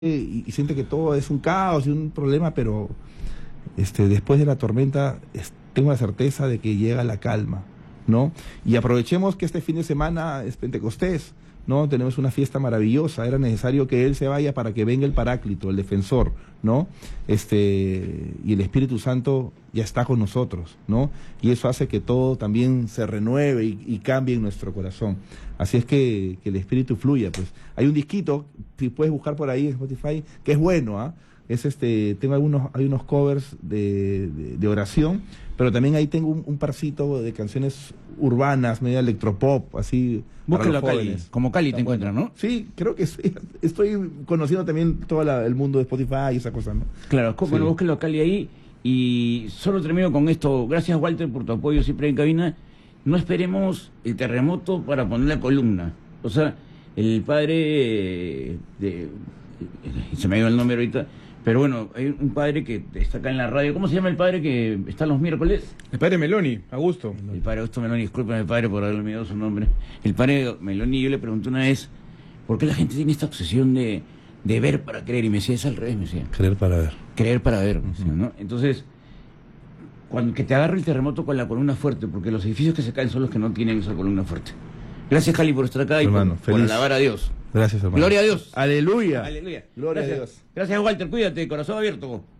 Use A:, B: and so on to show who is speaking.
A: y siente que todo es un caos y un problema, pero después de la tormenta tengo la certeza de que llega la calma, ¿no? Y aprovechemos que este fin de semana es Pentecostés, ¿no? Tenemos una fiesta maravillosa, era necesario que Él se vaya para que venga el Paráclito, el Defensor, ¿no? Y el Espíritu Santo ya está con nosotros, ¿no? Y eso hace que todo también se renueve y cambie en nuestro corazón. Así es que el Espíritu fluya, pues. Hay un disquito, si puedes buscar por ahí en Spotify, que es bueno, ¿ah? Hay unos covers de oración, pero también ahí tengo un parcito de canciones urbanas, medio electropop, así.
B: Búsquelo a Cali, como Cali te encuentran, ¿no?
A: Sí, creo que sí. Estoy conociendo también todo el mundo de Spotify y esa cosa, ¿no?
B: Claro, bueno, búsquelo a Cali ahí. Y solo termino con esto. Gracias, Walter, por tu apoyo siempre en cabina. No esperemos el terremoto para poner la columna. O sea, el padre se me ha ido el nombre ahorita, pero bueno, hay un padre que está acá en la radio. ¿Cómo se llama el padre que está los miércoles?
C: El padre Meloni, Augusto.
B: El padre Augusto Meloni, discúlpeme, padre, por haberle olvidado su nombre. El padre Meloni, yo le pregunté una vez, ¿por qué la gente tiene esta obsesión de ver para creer? Y me decía, es al revés, me decía.
A: Creer para ver.
B: Creer para ver, me decía, ¿no? Entonces, que te agarre el terremoto con la columna fuerte, porque los edificios que se caen son los que no tienen esa columna fuerte. Gracias, Cali, por estar acá,
A: hermano,
B: y por alabar a Dios.
A: Gracias, hermano.
B: Gloria a Dios.
A: Aleluya.
B: Aleluya.
A: Gloria
B: Gracias.
A: a Dios.
B: Gracias, Walter. Cuídate, corazón abierto.